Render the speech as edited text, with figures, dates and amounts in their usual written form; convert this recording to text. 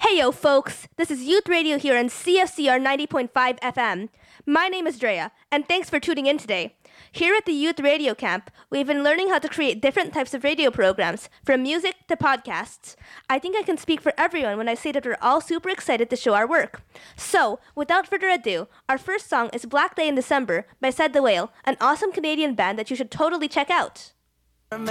Heyo, folks! This is Youth Radio here on CFCR 90.5 FM. My name is Drea, and thanks for tuning in today. Here at the Youth Radio Camp, we've been learning how to create different types of radio programs, from music to podcasts. I think I can speak for everyone when I say that we're all super excited to show our work. So, without further ado, our first song is Black Day in December by Said the Whale, an awesome Canadian band that you should totally check out.